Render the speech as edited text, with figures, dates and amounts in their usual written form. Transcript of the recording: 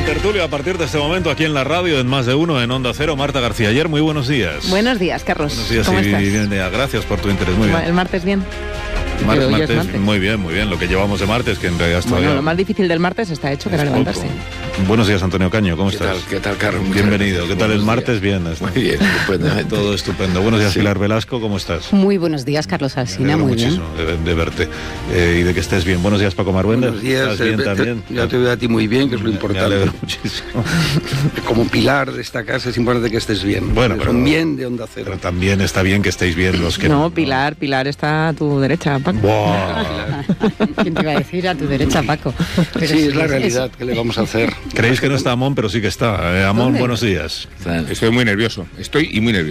tertulia a partir de este momento aquí en la radio, en Más de Uno, en Onda Cero. Marta García Aller, muy buenos días. Buenos días, Carlos. Buenos días. ¿Cómo estás? Bien, gracias por tu interés, muy bien. ¿El martes bien? Martes, muy bien, lo que llevamos de martes, que en realidad es todavía... Lo más difícil del martes está hecho, que era levantarse. Buenos días, Antonio Caño, ¿cómo estás? ¿Qué tal, Carlos? Bienvenido. ¿Qué tal el martes? Bien. Muy bien, estupendamente. Todo estupendo. Buenos días, Pilar Velasco, ¿cómo estás? Muy buenos días, Carlos Alsina, muy bien. Muchísimo de verte y de que estés bien. Buenos días, Paco Marbuenda. Buenos días. ¿Estás bien también? Ya te veo a ti muy bien, que es lo importante. Me alegro muchísimo. Como pilar de esta casa es importante que estés bien. Bueno, pero bien de Onda Cero. Pero también está bien que estéis bien los que... No, Pilar está a tu derecha, Paco. ¿Quién te iba a decir? A tu derecha, Paco. Pero sí, es la realidad. ¿Qué le vamos a hacer? Creéis que no está Amón, pero sí que está. Amón, ¿Dónde? Buenos días. Estoy muy nervioso. Estoy muy nervioso.